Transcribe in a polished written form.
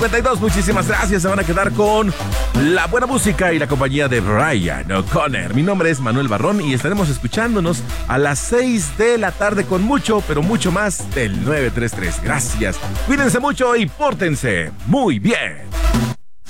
52, muchísimas gracias. Se van a quedar con la buena música y la compañía de Brian O'Connor. Mi nombre es Manuel Barrón y estaremos escuchándonos a las 6 de la tarde con mucho, pero mucho más del 933. Gracias. Cuídense mucho y pórtense muy bien.